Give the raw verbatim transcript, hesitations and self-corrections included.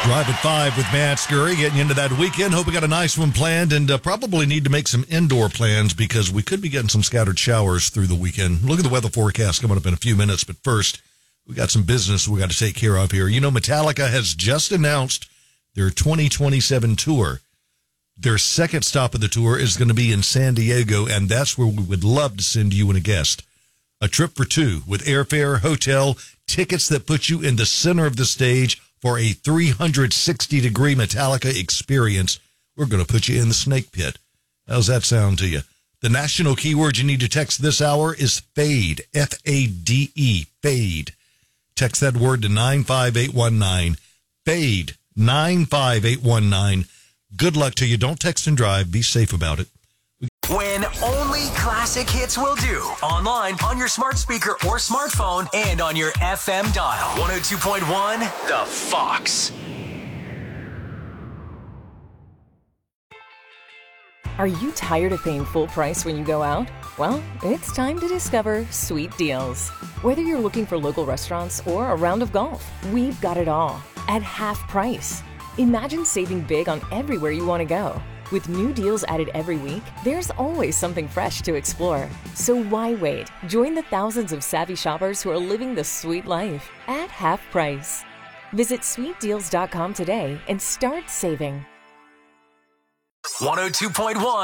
Drive at five with Matt Scurry, getting into that weekend. Hope we got a nice one planned, and uh, probably need to make some indoor plans because we could be getting some scattered showers through the weekend. Look at the weather forecast coming up in a few minutes, but first, we got some business we got to take care of here. You know, Metallica has just announced their twenty twenty-seven tour. Their second stop of the tour is going to be in San Diego, and that's where we would love to send you and a guest. A trip for two with airfare, hotel, tickets that put you in the center of the stage for a three hundred sixty degree Metallica experience. We're going to put you in the snake pit. How's that sound to you? The national keyword you need to text this hour is FADE, F A D E, FADE. Text that word to nine five eight one nine, FADE, nine five eight one nine. Good luck to you. Don't text and drive. Be safe about it. When only classic hits will do. Online, on your smart speaker or smartphone, and on your F M dial. one oh two point one, The Fox. Are you tired of paying full price when you go out? Well, it's time to discover Sweet Deals. Whether you're looking for local restaurants or a round of golf, we've got it all at half price. Imagine saving big on everywhere you want to go. With new deals added every week, there's always something fresh to explore. So why wait? Join the thousands of savvy shoppers who are living the sweet life at half price. Visit sweet deals dot com today and start saving. one oh two point one